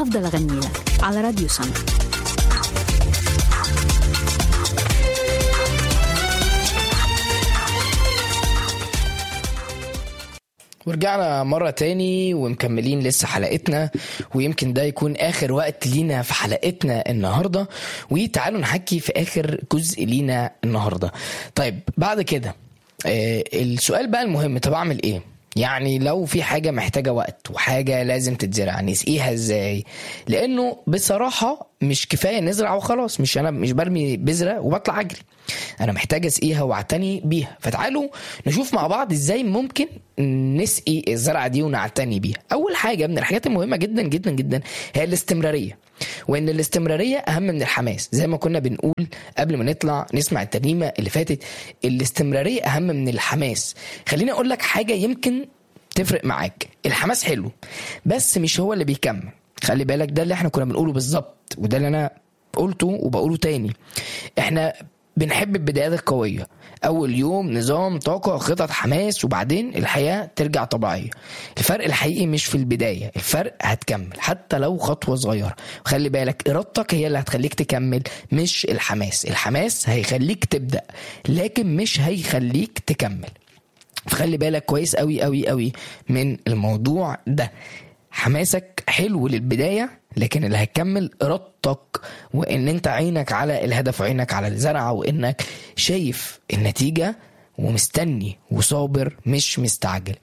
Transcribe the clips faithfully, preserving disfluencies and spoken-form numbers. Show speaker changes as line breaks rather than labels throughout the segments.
هفضل أغني لك على راديو سما.
ورجعنا مرة تاني ومكملين لسه حلقتنا، ويمكن ده يكون آخر وقت لينا في حلقتنا النهاردة، وتعالوا نحكي في آخر جزء لينا النهاردة. طيب بعد كده آه السؤال بقى المهم، طب أعمل إيه؟ يعني لو في حاجة محتاجة وقت وحاجة لازم تتزرع، نسقيها ازاي؟ لانه بصراحة مش كفاية نزرع وخلاص، مش انا مش برمي بذرة وبطلع اجري، انا محتاج اسقيها واعتني بيها. فتعالوا نشوف مع بعض ازاي ممكن نسقي الزرعة دي ونعتني بيها. اول حاجة من الحاجات المهمة جدا جدا جدا هي الاستمرارية، وان الاستمرارية اهم من الحماس. زي ما كنا بنقول قبل ما نطلع نسمع الترنيمة اللي فاتت، الاستمرارية اهم من الحماس. خليني اقول لك حاجة يمكن تفرق معاك، الحماس حلو بس مش هو اللي بيكمل. خلي بالك، ده اللي احنا كنا بنقوله بالظبط، وده اللي انا قلته وبقوله تاني. احنا بنحب البدايات القوية، اول يوم نظام طاقة خطط حماس، وبعدين الحياة ترجع طبيعية. الفرق الحقيقي مش في البداية، الفرق هتكمل حتى لو خطوة صغيرة. خلي بالك، ارادتك هي اللي هتخليك تكمل مش الحماس. الحماس هيخليك تبدأ لكن مش هيخليك تكمل. فخلي بالك كويس قوي قوي قوي من الموضوع ده. حماسك حلو للبداية، لكن اللي هتكمل ارادتك، وان انت عينك على الهدف وعينك على الزرعة، وانك شايف النتيجة ومستني وصابر مش مستعجل.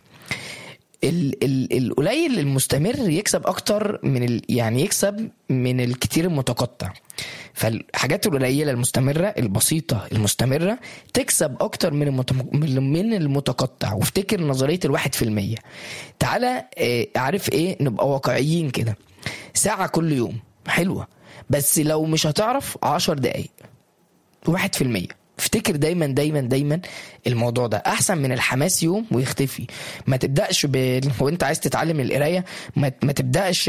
القليل المستمر يكسب اكتر من ال... يعني يكسب من الكتير المتقطع. فالحاجات القليلة المستمرة البسيطة المستمرة تكسب اكتر من المت... من المتقطع. وافتكر نظرية الواحد في المية. تعالى اعرف ايه، نبقى واقعيين كده. ساعة كل يوم حلوة، بس لو مش هتعرف عشر دقايق، واحد في المية. افتكر دايما دايما دايما الموضوع ده احسن من الحماس يوم ويختفي. ما تبدأش ب... وانت عايز تتعلم القراية، ما... ما تبدأش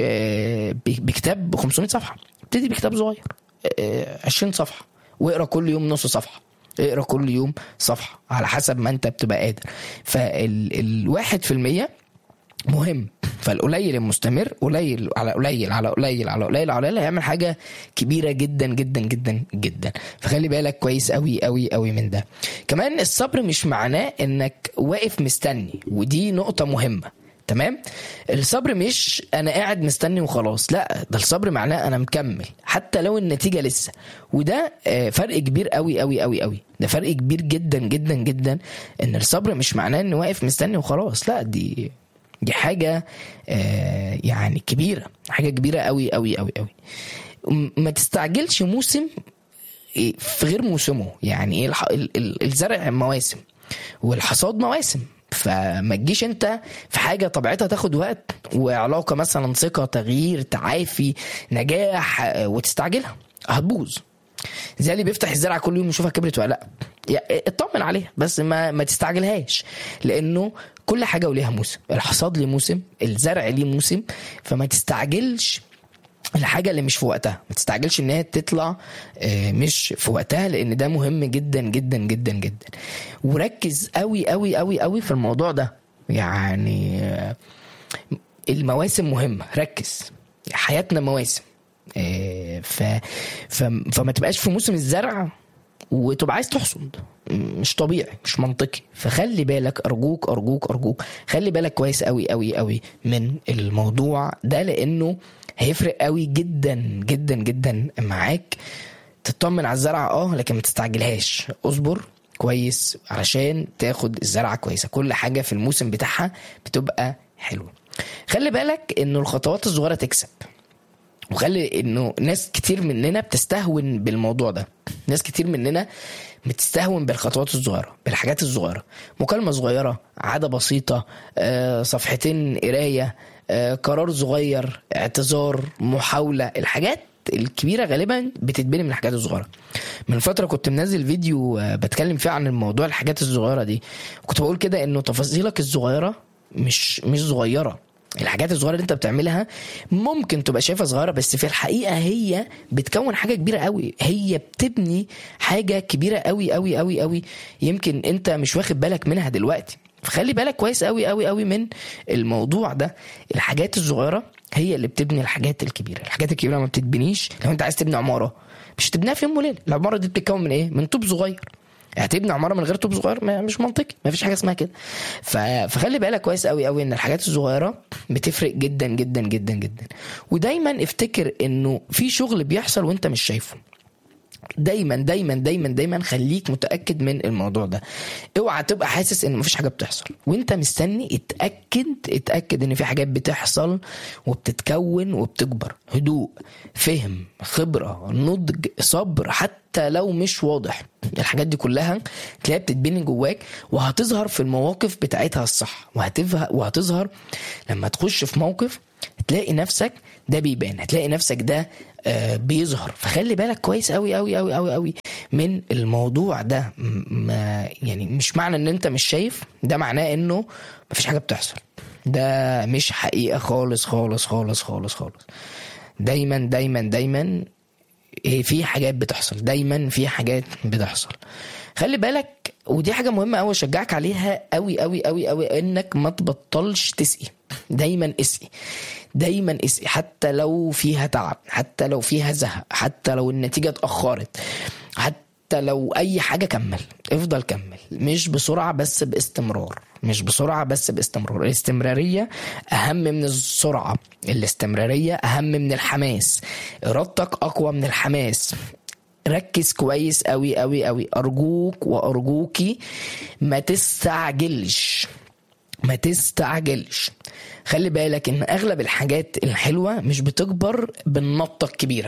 بكتاب ب خمسمية صفحة. ابتدي بكتاب صغير عشرين صفحة، واقرأ كل يوم نص صفحة، اقرأ كل يوم صفحة على حسب ما انت بتبقى قادر. فالواحد في المية مهم. فالقليل المستمر قليل على قليل على قليل على قليل على قليل هيعمل حاجة كبيرة جدا جدا جدا جدا. فخلي بالك كويس قوي قوي قوي من ده. كمان الصبر مش معناه انك واقف مستني، ودي نقطة مهمة. تمام، الصبر مش انا قاعد مستني وخلاص، لا، ده الصبر معناه انا مكمل حتى لو النتيجة لسه. وده فرق كبير قوي قوي قوي قوي. ده فرق كبير جدا جدا جدا. ان الصبر مش معناه اني واقف مستني وخلاص، لا، دي دي حاجة آه يعني كبيرة، حاجة كبيرة قوي قوي قوي قوي. ما تستعجلش موسم في غير موسمه. يعني ايه؟ الزرع مواسم والحصاد مواسم. فما تجيش انت في حاجة طبيعتها تاخد وقت، وعلاقة مثلا ثقة تغيير تعافي نجاح، وتستعجلها هتبوظ. زي اللي بيفتح الزرعة كل يوم يشوفها كبرت ولا لا، اطمن عليها بس ما, ما تستعجلهاش، لانه كل حاجة وليها موسم. الحصاد ليه موسم، الزرع ليه موسم. فما تستعجلش الحاجة اللي مش في وقتها، ما تستعجلش انها تطلع مش في وقتها، لان ده مهم جدا جدا جدا جدا. وركز قوي قوي قوي قوي في الموضوع ده. يعني المواسم مهمة، ركز، حياتنا مواسم. ف... ف... فما تبقاش في موسم الزرع وتبقى عايز تحصد، مش طبيعي، مش منطقي. فخلي بالك، أرجوك أرجوك أرجوك خلي بالك كويس قوي قوي قوي من الموضوع ده، لأنه هيفرق قوي جدا جدا جدا معاك. تطمن على الزرعة اه لكن ما تستعجلهاش، اصبر كويس علشان تاخد الزرعة كويسة. كل حاجة في الموسم بتاعها بتبقى حلوة. خلي بالك انه الخطوات الصغيرة تكسب، وخلي انه ناس كتير مننا بتستهون بالموضوع ده. ناس كتير مننا بتستهون بالخطوات الصغيرة، بالحاجات الصغيرة. مكالمة صغيرة، عادة بسيطة، صفحتين قراية، قرار صغير، اعتذار، محاولة. الحاجات الكبيرة غالبا بتتبني من الحاجات الصغيرة. من فترة كنت منزل فيديو بتكلم فيه عن الموضوع الحاجات الصغيرة دي. كنت بقول كده انه تفاصيلك الصغيرة مش مش صغيرة. الحاجات الصغيرة اللي انت بتعملها ممكن تبقى شايفها صغيرة، بس في الحقيقة هي بتكون حاجة كبيرة قوي. هي بتبني حاجة كبيرة قوي قوي قوي قوي. يمكن انت مش واخد بالك منها دلوقتي. فخلي بالك كويس قوي قوي قوي من الموضوع ده. الحاجات الصغيره هي اللي بتبني الحاجات الكبيره. الحاجات الكبيره ما بتتبنيش. لو انت عايز تبني عماره مش تبنيها في يوم وليله. العماره دي بتتكون من ايه؟ من طوب صغير. هتبني عماره من غير طوب صغير؟ مش منطقي، ما فيش حاجه اسمها كده. فخلي بالك كويس قوي قوي ان الحاجات الصغيره بتفرق جدا جدا جدا جدا. ودايما افتكر انه في شغل بيحصل وانت مش شايفه. دايما دايما دايما دايما خليك متاكد من الموضوع ده. اوعى تبقى حاسس ان مفيش حاجه بتحصل وانت مستني. اتاكد اتاكد ان في حاجات بتحصل وبتتكون وبتكبر. هدوء، فهم، خبره، نضج، صبر، حتى لو مش واضح. الحاجات دي كلها تلاقيها بتتبني جواك وهتظهر في المواقف بتاعتها الصح. وهتظهر لما تخش في موقف تلاقي نفسك ده بيبان، هتلاقي نفسك ده آه بيظهر. فخلي بالك كويس قوي قوي قوي قوي قوي من الموضوع ده. ما يعني مش معنى ان انت مش شايف ده معناه انه مفيش حاجة بتحصل. ده مش حقيقة خالص خالص خالص خالص خالص. دايما دايما دايما في حاجات بتحصل. دايما في حاجات بتحصل. خلي بالك، ودي حاجة مهمة قوي اشجعك عليها قوي قوي قوي قوي، انك ما تبطلش تسقي. دايما اسقي، دايما اسقي، حتى لو فيها تعب، حتى لو فيها زهق، حتى لو النتيجة اتأخرت، حتى لو اي حاجة. كمل، افضل كمل. مش بسرعة بس باستمرار. مش بسرعة بس باستمرار. الاستمرارية اهم من السرعة. الاستمرارية اهم من الحماس. ارادتك اقوى من الحماس. ركز كويس قوي قوي قوي. ارجوك وارجوكي ما تستعجلش، ما تستعجلش. خلي بالك ان اغلب الحاجات الحلوة مش بتكبر بالنطة الكبيرة.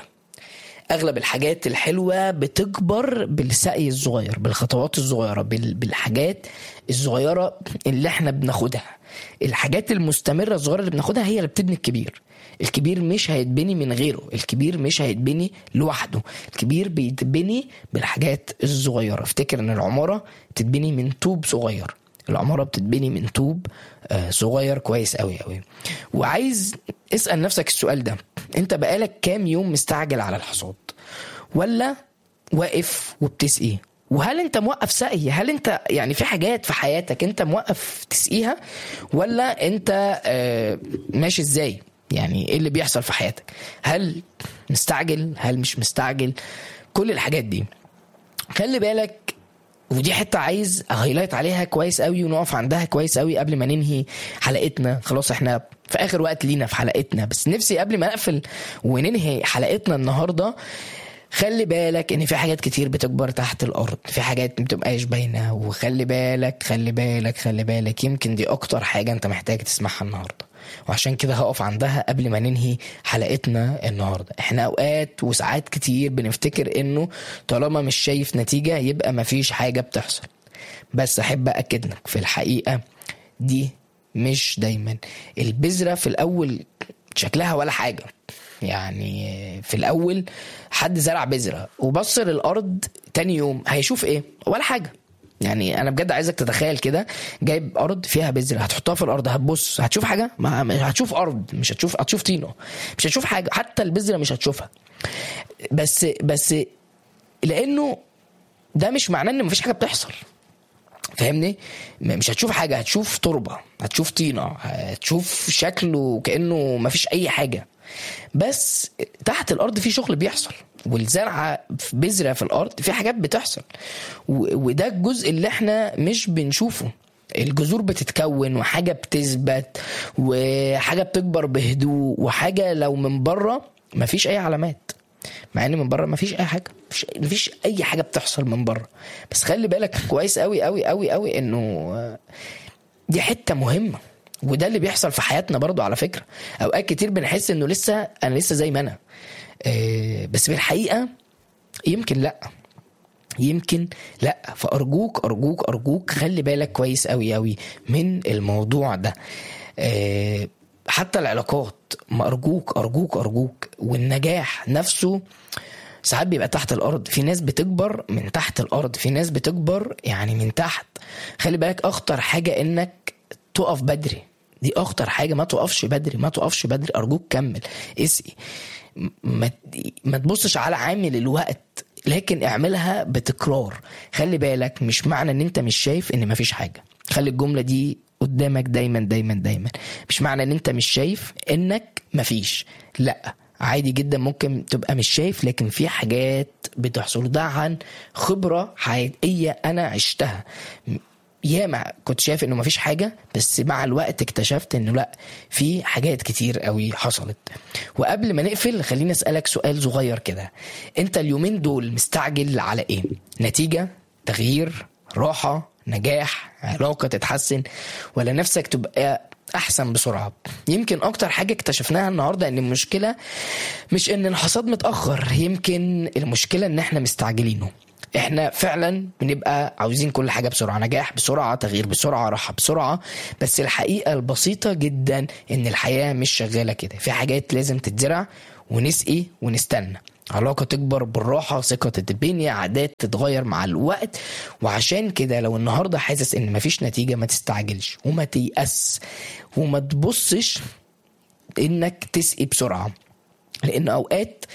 اغلب الحاجات الحلوة بتكبر بالسعي الصغير، بالخطوات الصغيرة، بالحاجات الصغيرة اللي احنا بناخدها. الحاجات المستمرة الصغيرة اللي بناخدها هي اللي بتبني الكبير. الكبير مش هيتبني من غيره. الكبير مش هيتبني لوحده. الكبير بيتبني بالحاجات الصغيرة. افتكر ان العمارة تتبني من طوب صغير. العمارة بتتبني من طوب صغير كويس قوي قوي. وعايز اسأل نفسك السؤال ده. انت بقالك كام يوم مستعجل على الحصاد، ولا واقف وبتسقي؟ وهل انت موقف سقي؟ هل انت يعني في حاجات في حياتك انت موقف تسقيها، ولا انت اه ماشي ازاي؟ يعني ايه اللي بيحصل في حياتك؟ هل مستعجل؟ هل مش مستعجل؟ كل الحاجات دي خلي بالك. ودي حتة عايز اهايلايت عليها كويس قوي ونقف عندها كويس قوي قبل ما ننهي حلقتنا. خلاص احنا في اخر وقت لينا في حلقتنا، بس نفسي قبل ما نقفل وننهي حلقتنا النهاردة خلي بالك ان في حاجات كتير بتكبر تحت الارض. في حاجات مبتبقاش باينة. وخلي بالك خلي بالك خلي بالك يمكن دي اكتر حاجة انت محتاج تسمعها النهاردة. وعشان كده هقف عندها قبل ما ننهي حلقتنا النهاردة. احنا اوقات وساعات كتير بنفتكر انه طالما مش شايف نتيجة يبقى مفيش حاجة بتحصل. بس احب اكد لك في الحقيقة دي مش دايما. البذرة في الاول شكلها ولا حاجة. يعني في الاول حد زرع بذرة وبصر الارض تاني يوم هيشوف ايه؟ ولا حاجة. يعني انا بجد عايزك تتخيل كده، جايب ارض فيها بذره هتحطها في الارض، هتبص هتشوف حاجه؟ ما هتشوف ارض، مش هتشوف هتشوف طينه، مش هتشوف حاجه. حتى البذره مش هتشوفها. بس بس لانه ده مش معناه ان مفيش حاجه بتحصل. فاهمني؟ مش هتشوف حاجه، هتشوف تربه، هتشوف طينه، هتشوف شكله كانه مفيش اي حاجه. بس تحت الارض في شغل بيحصل. والزرعه في بذره في الارض في حاجات بتحصل. وده الجزء اللي احنا مش بنشوفه. الجذور بتتكون وحاجه بتثبت وحاجه بتكبر بهدوء وحاجه لو من بره مفيش اي علامات. مع ان من بره مفيش اي حاجه، مفيش, مفيش اي حاجه بتحصل من بره. بس خلي بالك كويس قوي قوي قوي قوي انه دي حته مهمه. وده اللي بيحصل في حياتنا برضو على فكره. اوقات كتير بنحس انه لسه انا لسه زي ما انا، بس في الحقيقه يمكن لا يمكن لا. فارجوك ارجوك ارجوك خلي بالك كويس قوي قوي من الموضوع ده. حتى العلاقات، ما ارجوك ارجوك ارجوك. والنجاح نفسه ساعات بيبقى تحت الارض. في ناس بتكبر من تحت الارض، في ناس بتكبر يعني من تحت. خلي بالك اخطر حاجه انك تقف بدري. دي اخطر حاجه. ما تقفش بدري، ما تقفش بدري. ارجوك كمل اسقي. ما ما تبصش على عامل الوقت، لكن اعملها بتكرار. خلي بالك مش معنى ان انت مش شايف ان مفيش حاجه. خلي الجملة دي قدامك دايما دايما دايما. مش معنى ان انت مش شايف انك مفيش، لا، عادي جدا ممكن تبقى مش شايف، لكن في حاجات بتحصل. ده عن خبرة حقيقية انا عشتها. ياما كنت شايف انه مفيش حاجة، بس مع الوقت اكتشفت انه لا، في حاجات كتير قوي حصلت. وقبل ما نقفل خليني اسألك سؤال صغير كده، انت اليومين دول مستعجل على ايه؟ نتيجة، تغيير، راحة، نجاح، علاقة تتحسن، ولا نفسك تبقى احسن بسرعة؟ يمكن اكتر حاجة اكتشفناها النهاردة ان المشكلة مش ان الحصاد متأخر، يمكن المشكلة ان احنا مستعجلينه. احنا فعلا بنبقى عاوزين كل حاجة بسرعة، نجاح بسرعة، تغيير بسرعة، راحة بسرعة. بس الحقيقة البسيطة جدا ان الحياة مش شغالة كده. في حاجات لازم تتزرع ونسقي ونستنى، علاقة تكبر بالراحة، ثقة تتبني، عادات تتغير مع الوقت. وعشان كده لو النهاردة حاسس ان مفيش نتيجة، ما تستعجلش وما تيأس وما تبصش انك تسقي بسرعة، لان اوقات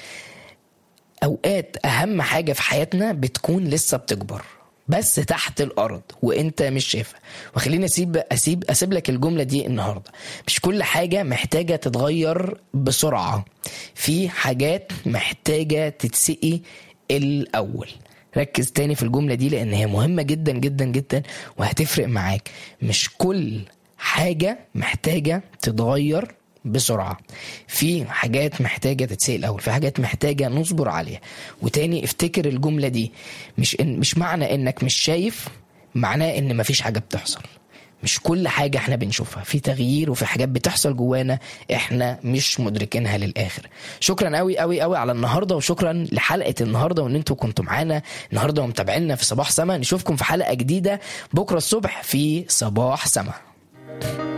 اوقات اهم حاجة في حياتنا بتكون لسه بتكبر بس تحت الارض وانت مش شايفها. وخليني اسيب اسيب اسيب لك الجملة دي النهاردة، مش كل حاجة محتاجة تتغير بسرعة، في حاجات محتاجة تتسقي الاول. ركز تاني في الجملة دي لان هي مهمة جدا جدا جدا وهتفرق معاك. مش كل حاجة محتاجة تتغير بسرعة، في حاجات محتاجة تتسقي الأول، في حاجات محتاجة نصبر عليها. وتاني افتكر الجملة دي، مش إن مش معنى إنك مش شايف معناه إن مفيش حاجة بتحصل. مش كل حاجة احنا بنشوفها، في تغيير وفي حاجات بتحصل جوانا احنا مش مدركينها للآخر. شكرا قوي قوي قوي على النهاردة، وشكرا لحلقة النهاردة وان انتوا كنتوا معانا النهاردة ومتابعينا في صباح سما. نشوفكم في حلقة جديدة بكرة الصبح في صباح سما.